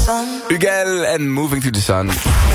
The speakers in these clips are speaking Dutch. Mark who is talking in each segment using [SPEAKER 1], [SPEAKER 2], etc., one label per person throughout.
[SPEAKER 1] Ugel en Moving to the Sun.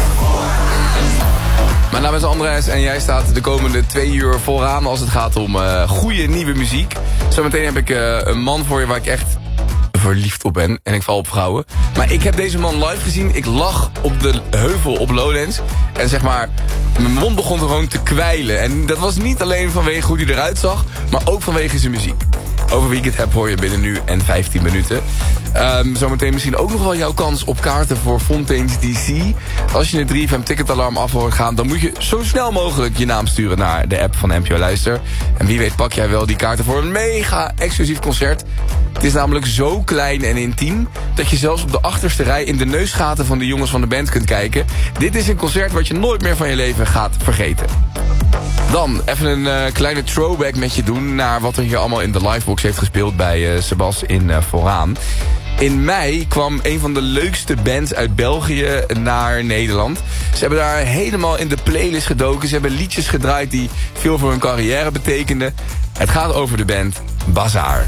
[SPEAKER 1] Mijn naam is Andres en jij staat de komende 2 uur vooraan als het gaat om goede nieuwe muziek. Zometeen heb ik een man voor je waar ik echt verliefd op ben. En ik val op vrouwen. Maar ik heb deze man live gezien. Ik lag op de heuvel op Lowlands. En zeg maar, mijn mond begon gewoon te kwijlen. En dat was niet alleen vanwege hoe hij eruit zag, maar ook vanwege zijn muziek. Over wie ik het heb hoor je binnen nu en 15 minuten. Zometeen misschien ook nog wel jouw kans op kaarten voor Fontaine's DC. Als je het 3FM ticketalarm af hoort gaan, dan moet je zo snel mogelijk je naam sturen naar de app van NPO Luister. En wie weet pak jij wel die kaarten voor een mega exclusief concert. Het is namelijk zo klein en intiem dat je zelfs op de achterste rij in de neusgaten van de jongens van de band kunt kijken. Dit is een concert wat je nooit meer van je leven gaat vergeten. Dan even een kleine throwback met je doen naar wat er hier allemaal in de livebox heeft gespeeld bij Sebas in Vooraan. In mei kwam een van de leukste bands uit België naar Nederland. Ze hebben daar helemaal in de playlist gedoken. Ze hebben liedjes gedraaid die veel voor hun carrière betekenden. Het gaat over de band Bazaar.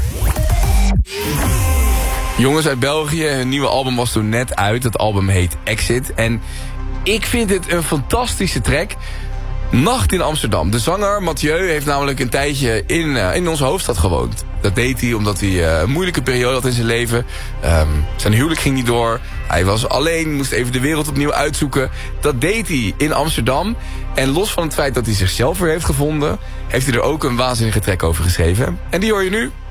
[SPEAKER 1] Jongens uit België, hun nieuwe album was toen net uit. Het album heet Exit. En ik vind het een fantastische track. Nacht in Amsterdam. De zanger Mathieu heeft namelijk een tijdje in onze hoofdstad gewoond. Dat deed hij omdat hij een moeilijke periode had in zijn leven. Zijn huwelijk ging niet door. Hij was alleen, moest even de wereld opnieuw uitzoeken. Dat deed hij in Amsterdam. En los van het feit dat hij zichzelf weer heeft gevonden, heeft hij er ook een waanzinnige track over geschreven. En die hoor je nu.